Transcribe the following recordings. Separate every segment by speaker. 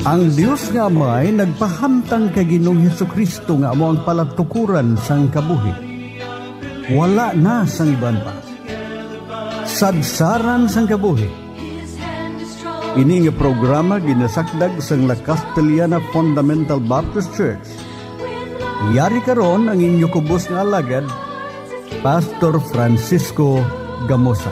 Speaker 1: Ang Dios nga Amay nagpahamtang kay Ginoong Hesukristo nga amo ang palatukuran sang kabuhi. Wala na sang iban pa. Sadsaran sang kabuhi. Ini nga programa ginasakdag sang La Castellana Fundamental Baptist Church. Yari karon ang inyo kubos nga alagad, Pastor Francisco Gamosa.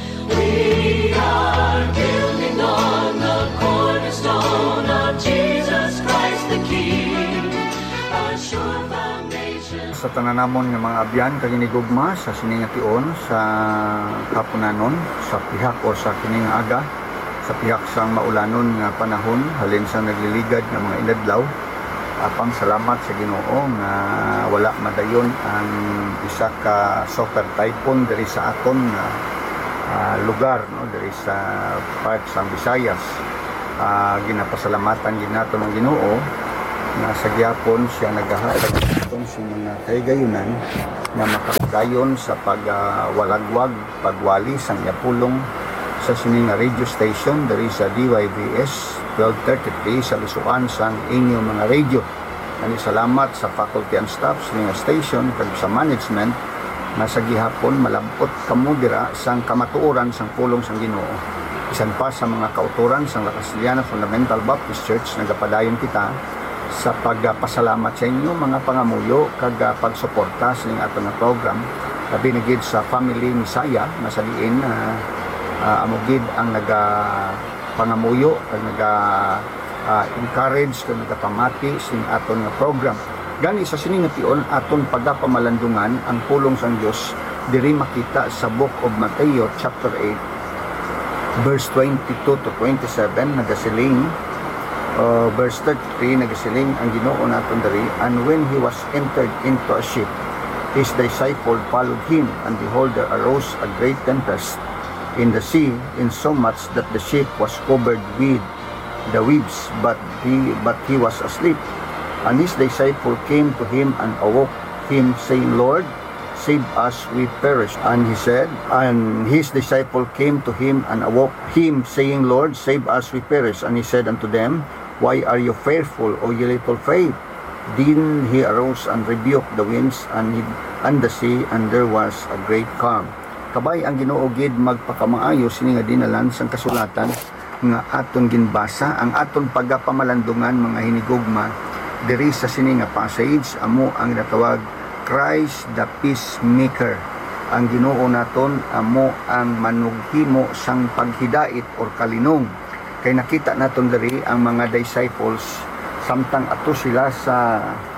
Speaker 2: Sa tananamon nga mga abyan kaginigugma sa sininga tion sa hapunanon sa pihak o sa kining aga sa pihak sang maulanon nga panahon halin sa nagliligad nga mga inadlaw. Apang salamat sa Ginoo nga wala madayon ang isa ka super typhoon diri sa aton nga lugar, no, diri sa part sa Visayas. Ginapasalamatan ginaton ng Ginoo na sa gyapon siya nagahatag itong sa mga kaigayunan na makapagayon sa pagwalagwag, pagwali sang yapulong sa sining radio station diri sa DYBS 1233 sa lisuan sang inyo mga radio. Ani salamat sa faculty and staff sa station kag sa management na sa gihapon malampot kamo dira sang kamatuoran sang pulong sang Ginoo. Bisan pa sa mga kauturan sang La Castellana Fundamental Baptist Church nagapadayon kita sa pagpasalamat sa inyo mga pangamuyo kag pagsuporta sa inyong ato nga program labi na gid sa family ni Saya na sa diin amugid ang pangamuyo kag encourage kag nagapamati sa inyong ato nga program. Gani sa sining tion aton pagapamalandungan ang pulong sang Dios diri makita sa Book of Mateo chapter 8 verse 22 to 27 nagasiling verse 33 nagasiling ang Ginoo naton diri, and when he was entered into a ship, his disciple followed him, and behold, there arose a great tempest in the sea, insomuch that the ship was covered with the waves, but he was asleep. And his disciple came to him and awoke him, saying, Lord, save us, we perish. And he said, and his disciple came to him and awoke him, saying, Lord, save us, we perish. And he said unto them, why are you fearful, O ye little faith? Then he arose and rebuked the winds and the sea, and there was a great calm. Kabay ang Ginoo gid magpakamaayo sini nga dinalan sang kasulatan nga aton ginbasa, ang aton pagapamalandungan mga hinigugma diri sa sini nga passage amo ang natawag Christ the Peacemaker. Ang Ginoo naton amo ang manughimo sang paghidait or kalinong. Kay nakita naton diri ang mga disciples samtang ato sila sa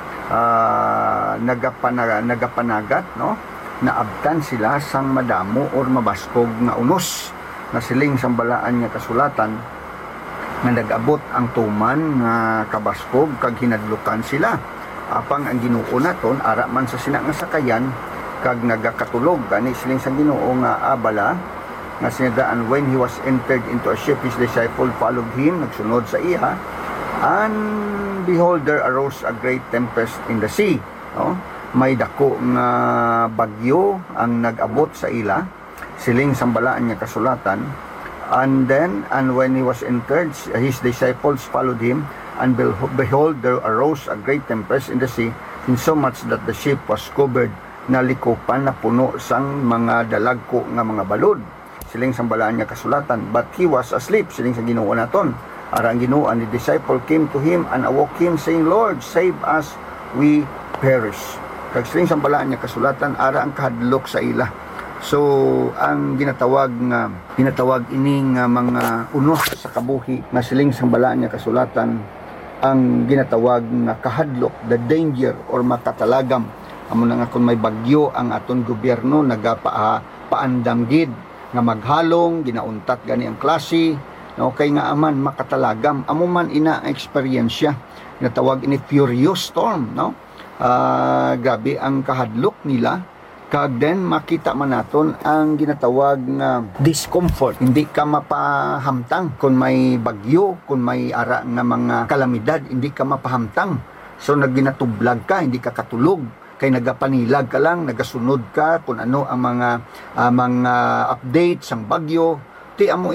Speaker 2: nagapanagat, no, naabtan sila sang madamo or mabaskog nga unos na siling sang balaan nga kasulatan nga nag-abot ang tuman nga kabaskog kag hinadlukan sila. Apang ang Ginoo naton ara man sa sina nga sakayan kag nagakatulog gani siling sang Ginoo nga abala nga sinada, and when he was entered into a ship, his disciple followed him, nagsunod sa iya, and behold, there arose a great tempest in the sea. No? May dako nga bagyo ang nag-abot sa ila, siling sambalaan nga kasulatan, and when he was entered, his disciples followed him, and behold, there arose a great tempest in the sea, insomuch that the ship was covered, nalikupan na puno sang mga dalagko nga mga balod. Siling sambalaan nga kasulatan, but he was asleep, siling sa Ginoo naton. Ara ang Ginoo, and the disciple came to him and awoke him, saying, Lord, save us, we perish. Kag siling sambalaan nga kasulatan, ara ang kahadlok sa ila. So ang ginatawag ini nga mga unos sa kabuhi na siling sambalaan nga kasulatan, ang ginatawag nga kahadlok, the danger or makatalagam. Amo na nga kung may bagyo ang aton gobyerno nagapaandam gid nga maghalong ginauntat gani ang klase, no, kay nga aman makatalagam amo man ina ang eksperyensya nga tawag ini furious storm, no. Grabe ang kahadlok nila kag then makita man naton ang ginatawag nga discomfort. Hindi ka mapahamtang kung may bagyo, kung may ara nga mga kalamidad, hindi ka mapahamtang. So nagginatublag ka, hindi ka katulog. Kay nagapanilag ka lang, nagasunod ka kung ano ang mga updates ang bagyo. Ti amo ina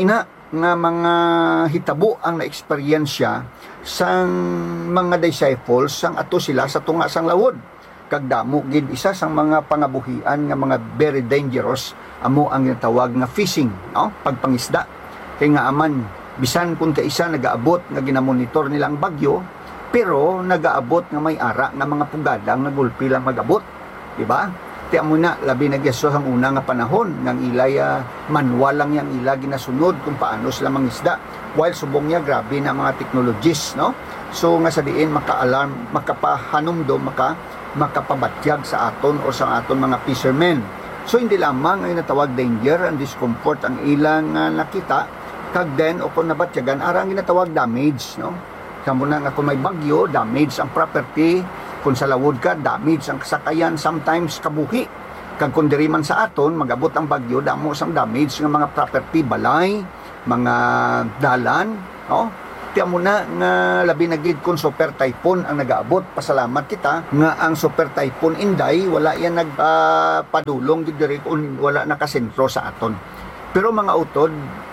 Speaker 2: nga mga hitabo ang na-eksperyensya sang mga disciples sang ato sila sa tunga sang lawod. Kag damo gid isa sang mga pangabuhian nga mga very dangerous amo ang ginatawag nga fishing, no? Pagpangisda. Kay nga aman bisan kun kaisa nagaabot nga ginamonitor nila ang bagyo, pero nagaabot nga may ara nga mga pugadang nagulpi lang magabot, di ba? Tiyan mo na, labi na Yesus ang una nga panahon, ng ilay manual lang yang ila ginasunod kung paano sila mangisda. While subong niya, grabe na mga technologies, no? So, nga sa diin, maka-alarm, makapahanumdo, makapabatyag sa aton o sa aton mga fishermen. So, hindi lamang ay natawag danger and discomfort ang ilang nakita, kag den o kung nabatyagan, arang ginatawag damage, no? Kamo na nga kung may bagyo, damage ang property. Kung sa lawod ka, damage ang kasakayan, sometimes kabuhi. Kag kung diri man sa aton, magabot ang bagyo, damo sang damage ng mga property, balay, mga dalan, no? Tiyan mo na nga labi na gid kung super typhoon ang nagaabot. Pasalamat kita nga ang super typhoon Inday, wala yan nagpadulong gid diri kung wala nakasentro sa aton. Pero mga utod,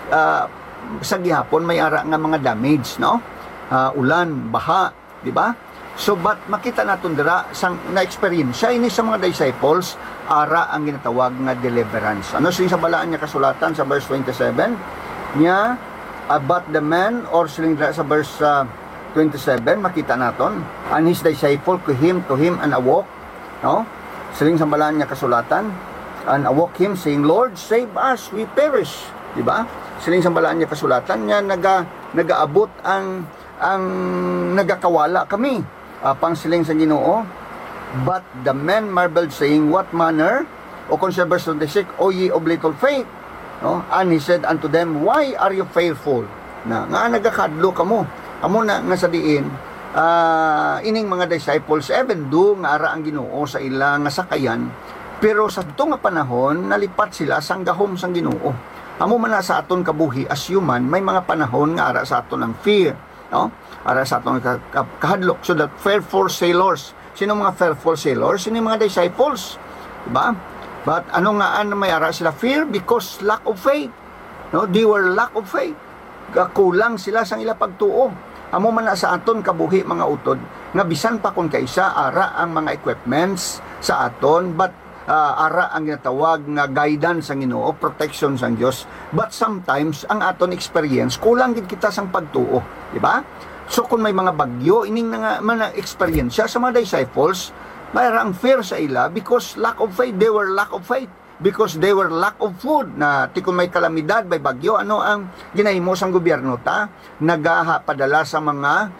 Speaker 2: sa gihapon may ara nga mga damage, no? Ulan, baha, di ba? So, but makita natin dira sang na-experience siya ini sa mga disciples, ara ang ginatawag nga deliverance. Ano siling sa balaan niya kasulatan sa verse 27? Niya, about the man, or siling dira sa verse 27, makita natin, and his disciple to him and awoke, no? Siling sa balaan niya kasulatan, and awoke him, saying, Lord, save us, we perish. Diba? Siling sa balaan niya kasulatan, niya nagaabot ang nagakawala kami. Pang siling sa Ginoo, but the men marveled, saying, what manner, o kung sa verse 26, O ye of little faith, no? And he said unto them, why are you fearful? Nga nagakadlo kamo, amo na nga sa diin, ining mga disciples, even do nga ara ang Ginoo sa ilang nga sakayan, pero sa ito nga panahon, nalipat sila sang gahom sang Ginoo. Amo man na sa aton kabuhi as human, may mga panahon nga ara sa aton ang fear, no? Ara sa atong kahadlok. So that fearful sailors, sino mga fearful sailors? Sino mga disciples, diba? But ano nga may ara sila fear? Because lack of faith, no? They were lack of faith. Kulang sila sang ila pagtuo. Amo man na sa aton kabuhi mga utod, nga bisan pa kun kaisa ara ang mga equipments sa aton, but ara ang ginatawag nga guidance sang Ginoo, protection sang Dios. But sometimes ang aton experience kulang gid kita sang pagtuo, di ba? So kung may mga bagyo, ining nga man experience sa mga disciples, mayroong fear sa ila because lack of faith. They were lack of faith because they were lack of food. Na kung may kalamidad, may bagyo, ano ang ginahimo sang gobyerno ta? Nagapadala sa mga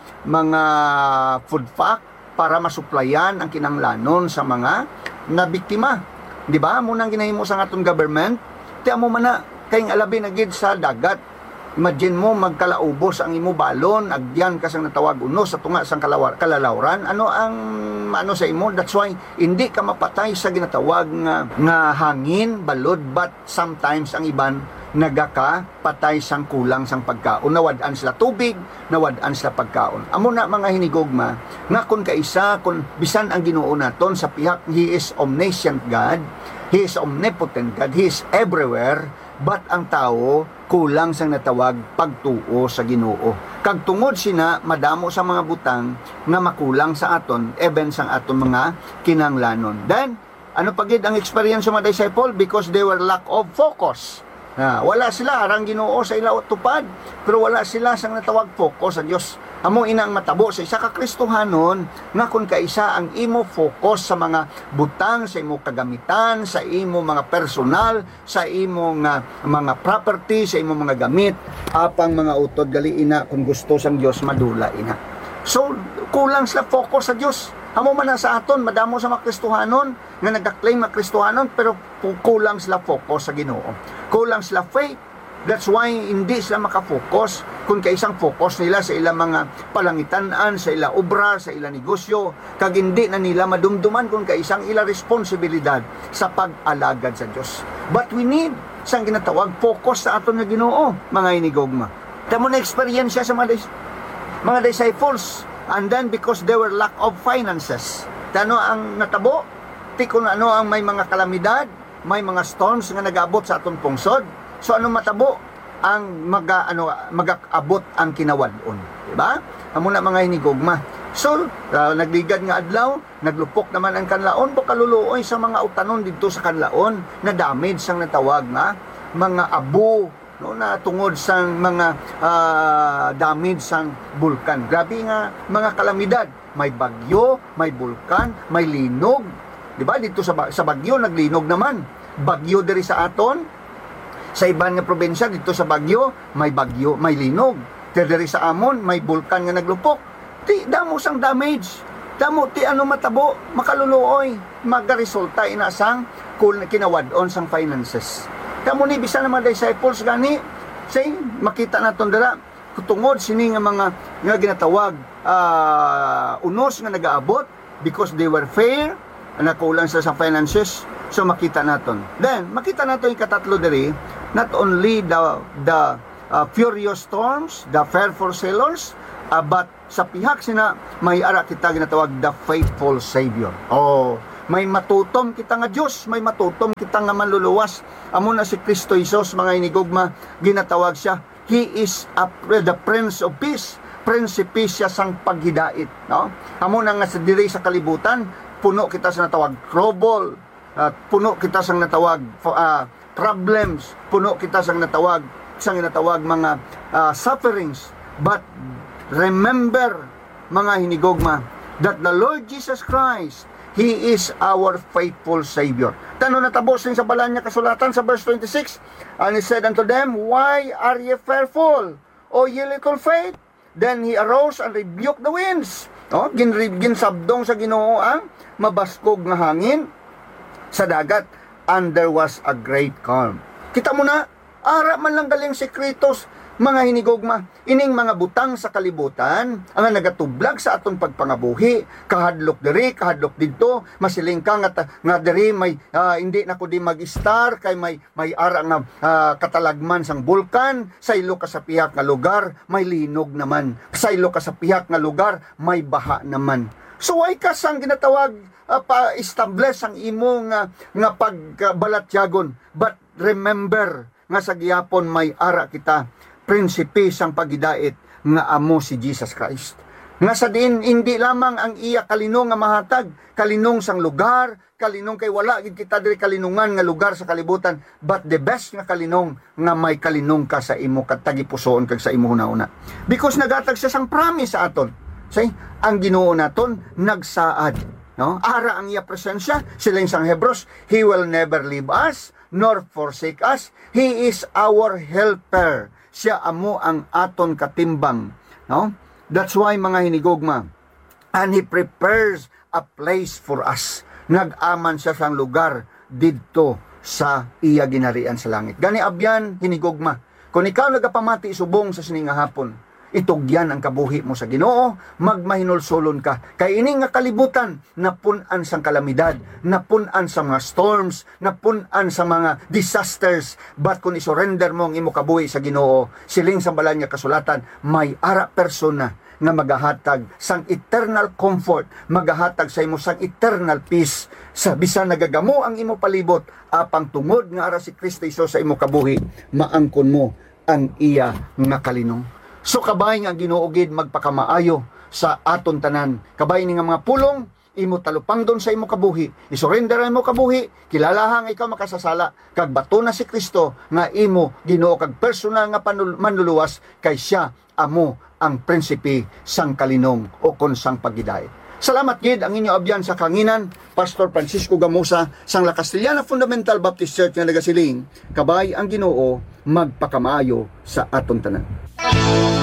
Speaker 2: food pack para masuplayan ang kinanglanon sa mga na biktima. Di ba? Munang ginahimo sa atong government, tiyan mo man na, kayong alabi na gid sa dagat. Imagine mo, magkalaubos ang imo balon, agyan ka sang natawag unos sa tunga sang kalalawran. Ano ang sa imo? That's why, hindi ka mapatay sa ginatawag nga hangin, balod, but sometimes ang iban, nagakapatay sang kulang sang pagkaon. Nawadaan sila tubig, nawadaan sila pagkaon. Amo na mga hinigugma, nga kung kaisa, kung bisan ang Ginoo naton sa pihak, He is omniscient God, He is omnipotent God, He is everywhere, but ang tao, kulang sang natawag pagtuo sa Ginoo. Kag tungod sina madamo sa mga butang nga makulang sa aton, even sang aton mga kinanglanon. Then, ano pagid ang experience sa mga disciple? Because they were lack of focus. Wala sila arang Ginoo sa ila tupad, pero wala sila sang natawag focus sa Dios. Amo inang matabo sa isa ka Kristohanon nga kung kaisa ang imo focus sa mga butang, sa imo kagamitan, sa imo mga personal, sa imo mga property, sa imo mga gamit, apang mga utod gali ina kung gusto sang Dios madula ina. So kulang sila focus sa Dios. Amo man na sa aton, madamo sa mga Kristohanon nga nagka-claim mga Kristohanon, pero kulang sila focus sa Ginoo. Kulang sila faith. That's why hindi sila makafocus kung kaisang focus nila sa ilang mga palangitan-an, sa ilang obra, sa ilang negosyo, kag hindi na nila madumduman kung kaisang ilang responsibilidad sa pag-alagad sa Diyos. But we need sang ginatawag focus sa aton nga Ginoo, mga inigugma. Tamo na experience sa mga disciples. And then because they were lack of finances. Tano ang natabo? Tikon ano ang may mga kalamidad, may mga storms nga nag-abot sa atong pungsod. So ano matabo? ang mag-abot ang kinawadon, di ba? Amo na mga hinigugma. So nagligad nga adlaw, naglupok naman ang kanlaon, kaluluoy sa mga utanon dito sa kanlaon na damage sang natawag nga mga abo, no, na tungod sa mga damage sang bulkan. Grabe nga mga kalamidad, may bagyo, may bulkan, may linog, di ba? Dito sa bagyo naglinog naman, bagyo diri sa aton. Sa iban nga probinsya, dito sa Bagyo, may bagyo, may linog. Diri sa Amon, may bulkan nga naglupok. Ti damo sang damage. Damo ti matabo, makaluluoy, magaresulta inasang kinawadon sang finances. Kamo ni bisan mga disciples gani, say makita naton dira tungod sini nga mga nga ginatawag unos nga nagaabot because they were fair, nakulang sa finances. So makita naton. Then makita naton yung katatlo diri, not only the furious storms, the fearful sailors, but sa pihak sina may ara kita ginatawag the faithful Savior. May matutom kita nga Dios, may matutom kita nga manluluwas. Amo na si Kristo Jesus, mga hinigugma, ginatawag siya, He is the Prince of Peace, prinsipe siya sang paghidait, no? Amo na nga sa diri sa kalibutan, puno kita sa natawag trouble, puno kita sang natawag problems, puno kita sang natawag mga sufferings. But remember, mga hinigugma, that the Lord Jesus Christ, He is our faithful Savior. Tanong natabos din sa balaan niya kasulatan sa verse 26, and He said unto them, Why are ye fearful, O ye little faith? Then He arose and rebuked the winds. Ginsabdong sa Ginoo ang mabaskog nga hangin sa dagat, and there was a great calm. Kita mo na, ara man lang galing sekretos, mga hinigugma, ining mga butang sa kalibutan, ang nagatublag sa aton pagpangabuhi, kahadlok diri, kahadlok dito, masiling ka nga diri may hindi na ko di mag-star kay may ara nga katalagman sang bulkan, saylo ka sa pihak nga lugar, may linog naman, saylo ka sa pihak nga lugar, may baha naman. So ay ka sang ginatawag pa-establish ang imo nga pagbalatyagon. But remember nga sa gihapon may ara kita, prinsipe sang paghidait nga amo si Jesus Christ. Nga sa din hindi lamang ang iya kalinong nga mahatag, kalinong sang lugar, kalinong kay wala gid kita diri kalinungan nga lugar sa kalibutan, but the best nga kalinong nga may kalinong ka sa imo katagipusoon kag sa imo hunahuna. Because nagatag siya sang promise sa aton. Say, ang Ginoo naton nagsaad, no? Ara ang iya presensya, siling sang Hebrews, He will never leave us nor forsake us. He is our helper. Siya amo ang aton katimbang, no? That's why, mga hinigugma, and He prepares a place for us. Nag-aman siya sang lugar didto sa iya ginarian sa langit. Gani abyan, hinigugma, kung ikaw nagapamati subong sa sining nga hapon, itugyan ang kabuhi mo sa Ginoo, magmahinulsulon ka. Kay ining nga kalibutan, napunan sang kalamidad, napunan sa mga storms, napunan sa mga disasters. But kung isurrender mo ang imo kabuhi sa Ginoo, siling sa balaan nga kasulatan, may ara persona nga magahatag sang eternal comfort, magahatag sa imo sang eternal peace. Sa bisan nagagamo ang imo palibot, apang tungod nga ara si Kristo Hesus sa imo kabuhi, maangkon mo ang iya nga kalinong. So kabay nga Ginoo gid magpakamaayo sa aton tanan. Kabay ni nga mga pulong imo talupangdon sa imo kabuhi. Isurrender imo kabuhi, kilalaha nga ikaw makasasala kag bato na si Kristo nga imo Ginoo kag personal nga manluluwas kay siya amo ang prinsipe sang kalinong o kon sang paghidait. Salamat gid ang inyo abyan sa kanginan, Pastor Francisco Gamusa sang La Castellana Fundamental Baptist Church nga nagasiling, kabay ang Ginoo magpakamaayo sa aton tanan.